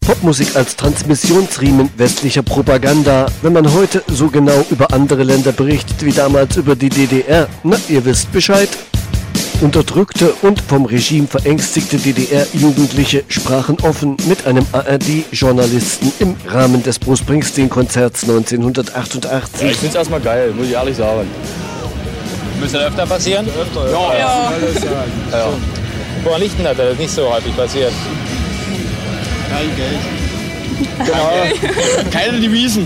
Popmusik als Transmissionsriemen westlicher Propaganda. Wenn man heute so genau über andere Länder berichtet wie damals über die DDR, na, ihr wisst Bescheid. Unterdrückte und vom Regime verängstigte DDR-Jugendliche sprachen offen mit einem ARD-Journalisten im Rahmen des Bruce Springsteen-Konzerts 1988. Ja, ich find's erstmal geil, muss ich ehrlich sagen. Müsste das öfter passieren? Öfter, ja. Ja. Woran liegt denn das, dass das nicht so häufig passiert? Kein Geld. Genau. Keine Devisen.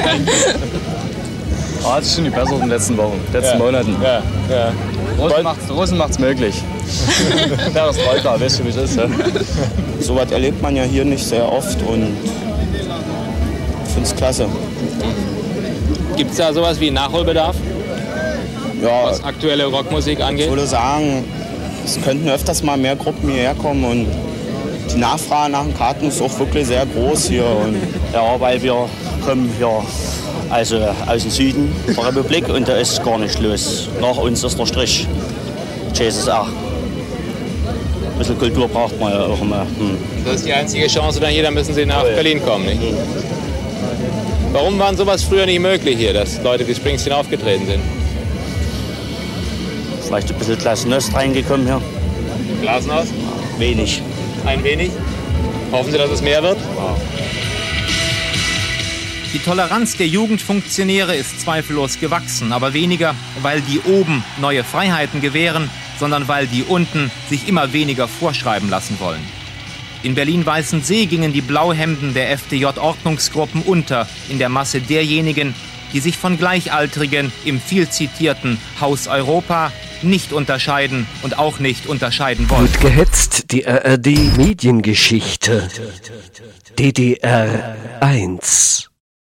Das ist schon die besseren letzten Wochen, letzten Monaten. Ja. Russen macht's möglich. Der ist Troika, weißt du, wie es ist. Ja? So was erlebt man ja hier nicht sehr oft und ich finde es klasse. Gibt es da sowas wie Nachholbedarf, Ja, was aktuelle Rockmusik angeht? ich würde sagen, es könnten öfters mal mehr Gruppen hierher kommen und die Nachfrage nach den Karten ist auch wirklich sehr groß hier. Und ja, weil wir kommen hier also aus dem Süden der Republik und da ist gar nicht los. Nach uns ist der Strich. CSSR. Ein bisschen Kultur braucht man ja auch immer. Das ist die einzige Chance, dann hier, dann müssen Sie nach Berlin kommen, nicht? Warum war sowas früher nicht möglich hier, dass Leute wie Springsteen aufgetreten sind? Vielleicht ein bisschen Glasnost reingekommen hier. Glasnost? Wenig. Ein wenig? Hoffen Sie, dass es mehr wird? Die Toleranz der Jugendfunktionäre ist zweifellos gewachsen, aber weniger, weil die oben neue Freiheiten gewähren, sondern weil die unten sich immer weniger vorschreiben lassen wollen. In Berlin-Weißensee gingen die Blauhemden der FDJ-Ordnungsgruppen unter in der Masse derjenigen, die sich von Gleichaltrigen im viel zitierten Haus Europa nicht unterscheiden und auch nicht unterscheiden wollen. Gut gehetzt, die ARD-Mediengeschichte. DDR 1.